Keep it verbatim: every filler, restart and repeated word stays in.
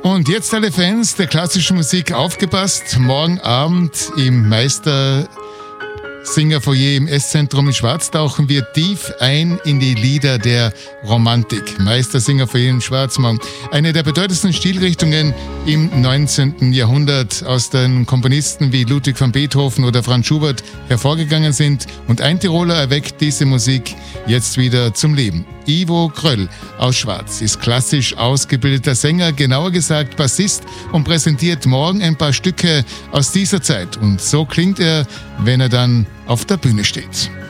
Und jetzt alle Fans der klassischen Musik aufgepasst. Morgen Abend im Meister Singerfoyer im Esszentrum in Schwarz tauchen wir tief ein in die Lieder der Romantik. Meister Singerfoyer in Schwarz, eine der bedeutendsten Stilrichtungen im neunzehnten Jahrhundert, aus den Komponisten wie Ludwig van Beethoven oder Franz Schubert hervorgegangen sind. Und ein Tiroler erweckt diese Musik jetzt wieder zum Leben. Ivo Kröll aus Schwarz ist klassisch ausgebildeter Sänger, genauer gesagt Bassist, und präsentiert morgen ein paar Stücke aus dieser Zeit. Und so klingt er, wenn er dann auf der Bühne steht.